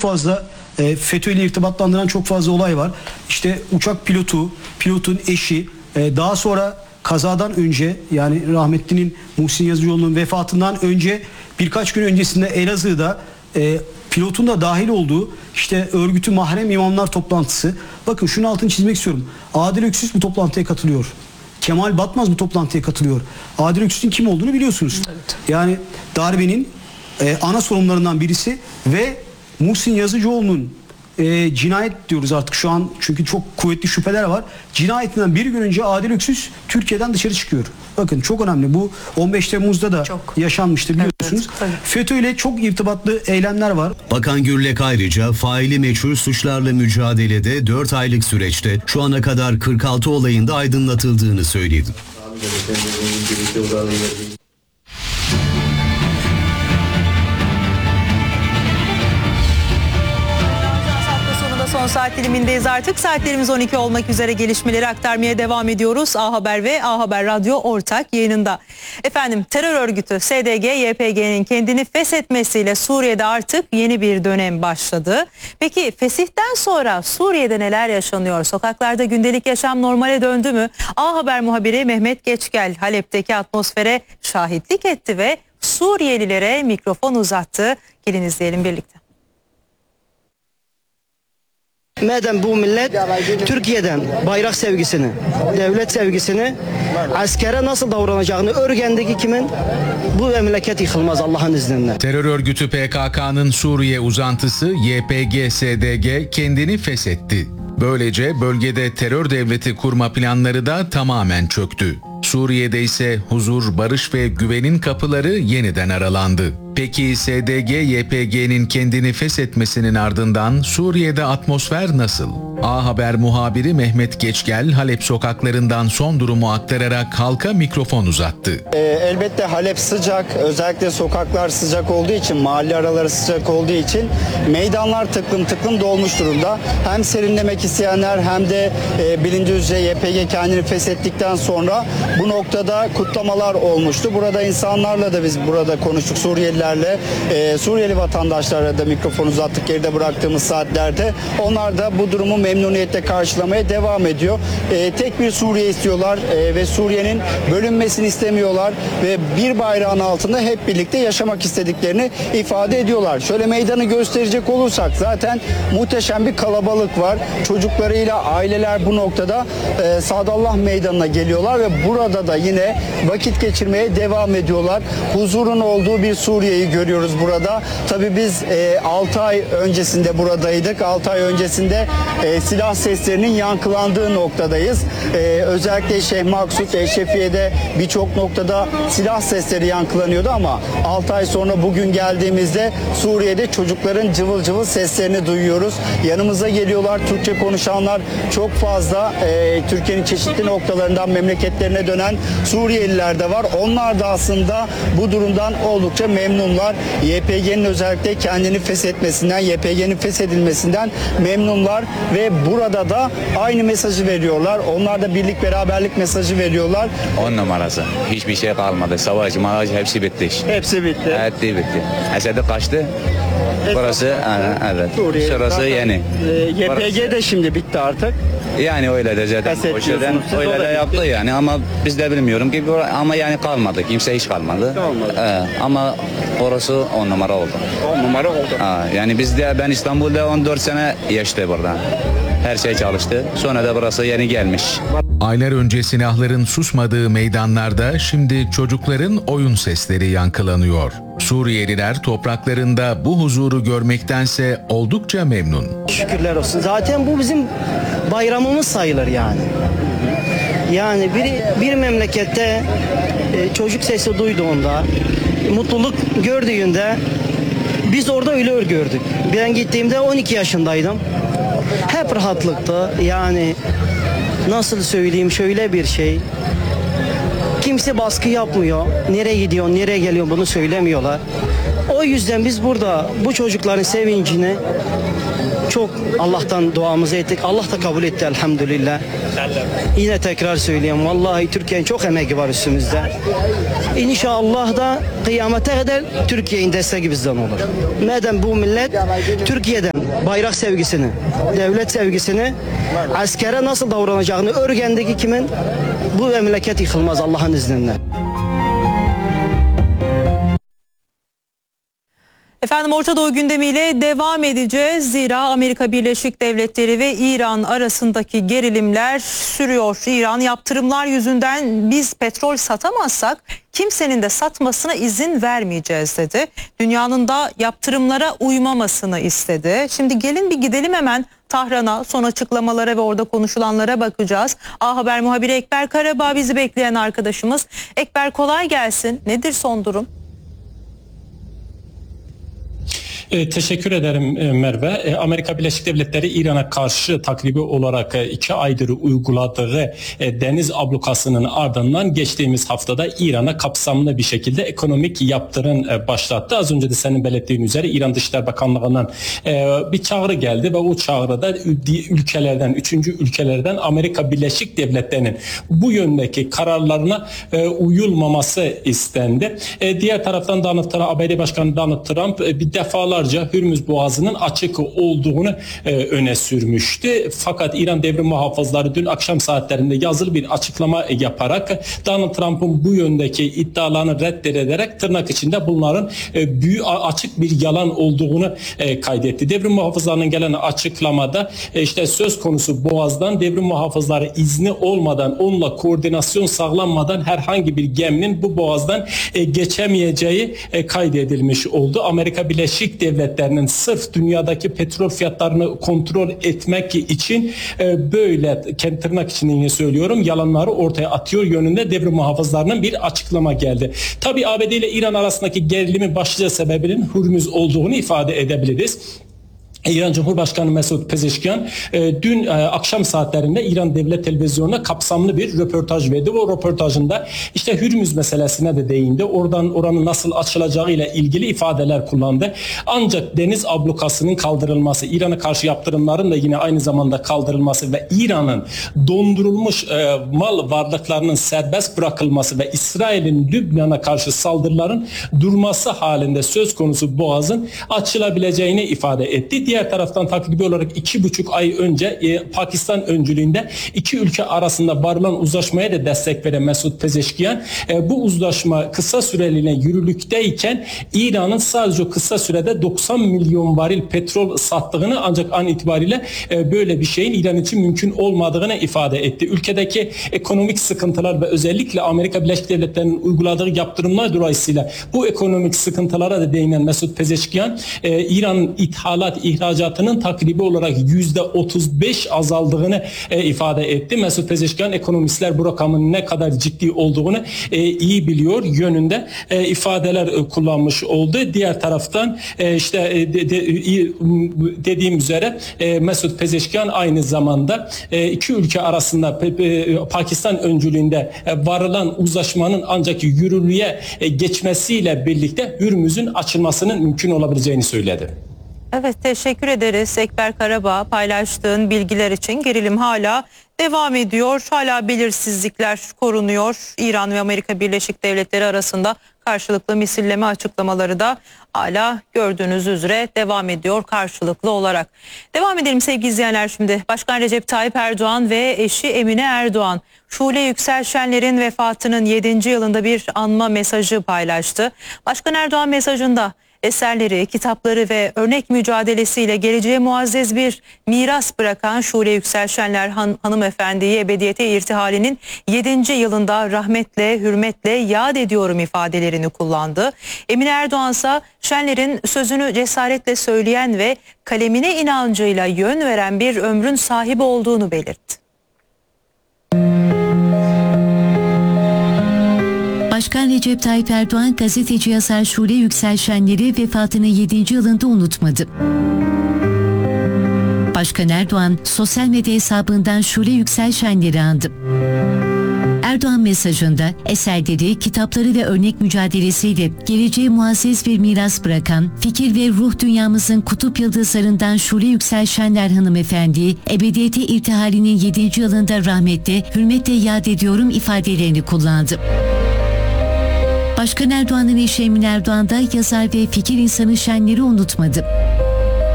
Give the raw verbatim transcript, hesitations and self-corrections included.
fazla e, FETÖ ile irtibatlandıran çok fazla olay var. İşte uçak pilotu, pilotun eşi, e, daha sonra kazadan önce, yani rahmetlinin Muhsin Yazıcıoğlu'nun vefatından önce birkaç gün öncesinde Elazığ'da e, pilotun da dahil olduğu işte örgütü mahrem imamlar toplantısı. Bakın şunu altını çizmek istiyorum. Adil Öksüz bu toplantıya katılıyor. Kemal Batmaz bu toplantıya katılıyor. Adil Öksüz'ün kim olduğunu biliyorsunuz. Evet. Yani darbenin e, ana sorumlularından birisi ve Muhsin Yazıcıoğlu'nun e, cinayet diyoruz artık şu an, çünkü çok kuvvetli şüpheler var. Cinayetinden bir gün önce Adil Öksüz Türkiye'den dışarı çıkıyor. Bakın çok önemli. Bu on beş Temmuz'da da çok yaşanmıştı biliyorsunuz. Evet, FETÖ ile çok irtibatlı eylemler var. Bakan Gürlek ayrıca faili meçhul suçlarla mücadelede dört aylık süreçte şu ana kadar kırk altı olayında aydınlatıldığını söyledi. Son saat dilimindeyiz artık. Saatlerimiz on iki olmak üzere, gelişmeleri aktarmaya devam ediyoruz. A Haber ve A Haber Radyo ortak yayınında. Efendim, terör örgütü S D G Y P G'nin kendini feshetmesiyle Suriye'de artık yeni bir dönem başladı. Peki fesihten sonra Suriye'de neler yaşanıyor? Sokaklarda gündelik yaşam normale döndü mü? A Haber muhabiri Mehmet Geçgel Halep'teki atmosfere şahitlik etti ve Suriyelilere mikrofon uzattı. Gelin izleyelim birlikte. Madem bu millet Türkiye'den bayrak sevgisini, devlet sevgisini, askere nasıl davranacağını öğrendi, kimin? Bu memleket yıkılmaz Allah'ın izniyle. Terör örgütü P K K'nın Suriye uzantısı Y P G S D G kendini feshetti. Böylece bölgede terör devleti kurma planları da tamamen çöktü. Suriye'de ise huzur, barış ve güvenin kapıları yeniden aralandı. Peki S D G Y P G'nin kendini feshetmesinin ardından Suriye'de atmosfer nasıl? A Haber muhabiri Mehmet Geçgel Halep sokaklarından son durumu aktararak halka mikrofon uzattı. E, elbette Halep sıcak, özellikle sokaklar sıcak olduğu için, mahalle araları sıcak olduğu için meydanlar tıklım tıklım dolmuş durumda. Hem serinlemek isteyenler hem de e, bilindiği üzere Y P G kendini feshettikten sonra bu noktada kutlamalar olmuştu. Burada insanlarla da biz burada konuştuk, Suriyelilerle, e, Suriyeli vatandaşlarla da mikrofon uzattık geride bıraktığımız saatlerde. Onlar da bu durumu memnuniyetle karşılamaya devam ediyor. E, tek bir Suriye istiyorlar e, ve Suriye'nin bölünmesini istemiyorlar ve bir bayrağın altında hep birlikte yaşamak istediklerini ifade ediyorlar. Şöyle meydanı gösterecek olursak zaten muhteşem bir kalabalık var. Çocuklarıyla aileler bu noktada e, Sadallah Meydanı'na geliyorlar ve burada da yine vakit geçirmeye devam ediyorlar. Huzurun olduğu bir Suriye'yi görüyoruz burada. Tabii biz e, altı ay öncesinde buradaydık. altı ay öncesinde e, silah seslerinin yankılandığı noktadayız. E, özellikle Şeyh Maksut, Eşrefiye'de birçok noktada silah sesleri yankılanıyordu ama altı ay sonra bugün geldiğimizde Suriye'de çocukların cıvıl cıvıl seslerini duyuyoruz. Yanımıza geliyorlar. Türkçe konuşanlar çok fazla. E, Türkiye'nin çeşitli noktalarından memleketlerine dönen Suriyeliler de var. Onlar da aslında bu durumdan oldukça memnunlar. Y P G'nin özellikle kendini feshetmesinden, Y P G'nin feshedilmesinden memnunlar ve burada da aynı mesajı veriyorlar. Onlar da birlik beraberlik mesajı veriyorlar. On numarası. Hiçbir şey kalmadı. Savaş, mağaç hepsi bitti. Hepsi bitti. Hepsi bitti. Esed'i kaçtı. Burası evet. Suriye. Şurası yeni. E, Y P G de şimdi bitti artık. Yani öyle de zaten. O şeyden öyle de yaptı yani ama biz de bilmiyorum ki ama yani kalmadı. Kimse hiç kalmadı. Kalmadı. Ee, ama orası on numara oldu. on numara oldu. Ha, yani biz de ben İstanbul'da on dört sene yaşadım burada. Her şey çalıştı. Sonra da burası yeni gelmiş. Aylar önce silahların susmadığı meydanlarda şimdi çocukların oyun sesleri yankılanıyor. Suriyeliler topraklarında bu huzuru görmektense oldukça memnun. Şükürler olsun. Zaten bu bizim bayramımız sayılır yani. Yani bir, bir memlekette e, çocuk sesi duyduğunda, mutluluk gördüğünde biz orada öyle gördük. Ben gittiğimde on iki yaşındaydım. Hep rahatlıktı. Yani nasıl söyleyeyim, şöyle bir şey. Kimse baskı yapmıyor. Nereye gidiyor, nereye geliyor bunu söylemiyorlar. O O yüzden biz burada bu çocukların sevincini çok Allah'tan duamızı ettik. Allah da kabul etti elhamdülillah. Yine tekrar söyleyeyim. Vallahi Türkiye'nin çok emeği var üstümüzde. İnşallah da kıyamete kadar Türkiye'nin desteği bizden olur. Madem bu millet Türkiye'den bayrak sevgisini, devlet sevgisini, askere nasıl davranacağını öğrendiği kimin bu memleket yıkılmaz Allah'ın izniyle. Efendim Orta Doğu gündemiyle devam edeceğiz. Zira Amerika Birleşik Devletleri ve İran arasındaki gerilimler sürüyor. İran yaptırımlar yüzünden biz petrol satamazsak kimsenin de satmasına izin vermeyeceğiz dedi. Dünyanın da yaptırımlara uymamasını istedi. Şimdi gelin bir gidelim hemen Tahran'a, son açıklamalara ve orada konuşulanlara bakacağız. A Haber muhabiri Ekber Karabağ bizi bekleyen arkadaşımız. Ekber kolay gelsin. Nedir son durum? E, teşekkür ederim e, Merve. E, Amerika Birleşik Devletleri İran'a karşı takribi olarak e, iki aydır uyguladığı e, deniz ablukasının ardından geçtiğimiz haftada İran'a kapsamlı bir şekilde ekonomik yaptırım e, başlattı. Az önce de senin belirttiğin üzere İran Dışişleri Bakanlığı'ndan e, bir çağrı geldi ve o çağrıda ülkelerden, üçüncü ülkelerden Amerika Birleşik Devletleri'nin bu yöndeki kararlarına e, uyulmaması istendi. E, diğer taraftan Donald Trump, A B D Başkanı Donald Trump e, bir defalar Hürmüz Boğazı'nın açık olduğunu e, öne sürmüştü. Fakat İran devrim muhafızları dün akşam saatlerinde yazılı bir açıklama yaparak Donald Trump'ın bu yöndeki iddialarını reddederek tırnak içinde bunların e, büyük açık bir yalan olduğunu e, kaydetti. Devrim muhafızlarının gelen açıklamada e, işte söz konusu Boğaz'dan devrim muhafızları izni olmadan, onunla koordinasyon sağlanmadan herhangi bir geminin bu Boğaz'dan e, geçemeyeceği e, kaydedilmiş oldu. Amerika Birleşik Devletleri devletlerinin sırf dünyadaki petrol fiyatlarını kontrol etmek için e, böyle tırnak içinde yine söylüyorum yalanları ortaya atıyor yönünde devrim muhafızlarının bir açıklama geldi. Tabii A B D ile İran arasındaki gerilimin başlıca sebebinin Hürmüz olduğunu ifade edebiliriz. İran Cumhurbaşkanı Mesut Pezeshkian e, dün e, akşam saatlerinde İran Devlet Televizyonu'na kapsamlı bir röportaj verdi. O röportajında işte Hürmüz meselesine de değindi. Oradan oranın nasıl açılacağı ile ilgili ifadeler kullandı. Ancak deniz ablukasının kaldırılması, İran'a karşı yaptırımların da yine aynı zamanda kaldırılması ve İran'ın dondurulmuş e, mal varlıklarının serbest bırakılması ve İsrail'in Lübnan'a karşı saldırıların durması halinde söz konusu Boğaz'ın açılabileceğini ifade etti. Diğer taraftan takribi olarak iki buçuk ay önce e, Pakistan öncülüğünde iki ülke arasında varılan uzlaşmaya da destek veren Mesut Pezeshkian e, bu uzlaşma kısa süreliğine yürürlükteyken İran'ın sadece kısa sürede doksan milyon varil petrol sattığını ancak an itibariyle e, böyle bir şeyin İran için mümkün olmadığını ifade etti. Ülkedeki ekonomik sıkıntılar ve özellikle Amerika Birleşik Devletleri'nin uyguladığı yaptırımlar dolayısıyla bu ekonomik sıkıntılara da değinen Mesut Pezeshkian e, İran'ın ithalat ihracatının takribi olarak yüzde otuz beş azaldığını e, ifade etti. Mesut Pezeshkian ekonomistler bu rakamın ne kadar ciddi olduğunu e, iyi biliyor yönünde e, ifadeler e, kullanmış oldu. Diğer taraftan e, işte e, de, de, dediğim üzere e, Mesut Pezeshkian aynı zamanda e, iki ülke arasında e, e, Pakistan öncülüğünde e, varılan uzlaşmanın ancak yürürlüğe e, geçmesiyle birlikte Hürmüz'ün açılmasının mümkün olabileceğini söyledi. Evet, teşekkür ederiz Ekber Karabağ paylaştığın bilgiler için. Gerilim hala devam ediyor. Hala belirsizlikler korunuyor. İran ve Amerika Birleşik Devletleri arasında karşılıklı misilleme açıklamaları da hala gördüğünüz üzere devam ediyor karşılıklı olarak. Devam edelim sevgili izleyenler şimdi. Başkan Recep Tayyip Erdoğan ve eşi Emine Erdoğan Şule Yüksel Şenler'in vefatının yedinci yılında bir anma mesajı paylaştı. Başkan Erdoğan mesajında eserleri, kitapları ve örnek mücadelesiyle geleceğe muazzez bir miras bırakan Şule Yüksel Şenler han hanımefendiyi ebediyete irtihalinin yedinci yılında rahmetle, hürmetle yad ediyorum ifadelerini kullandı. Emine Erdoğan ise Şenler'in sözünü cesaretle söyleyen ve kalemine inancıyla yön veren bir ömrün sahibi olduğunu belirtti. Başkan Recep Tayyip Erdoğan gazeteci yazar Şule Yüksel Şenler'i vefatının yedinci yılında unutmadı. Başkan Erdoğan sosyal medya hesabından Şule Yüksel Şenler'i andı. Erdoğan mesajında eserleri, kitapları ve örnek mücadelesiyle geleceğe muazzez bir miras bırakan, fikir ve ruh dünyamızın kutup yıldızlarından Şule Yüksel Şenler hanımefendiyi ebediyete irtihalinin yedinci yılında rahmetle, hürmetle yad ediyorum ifadelerini kullandı. Başkan Erdoğan'ın eşi Emine Erdoğan da yazar ve fikir insanı Şenler'i unutmadı.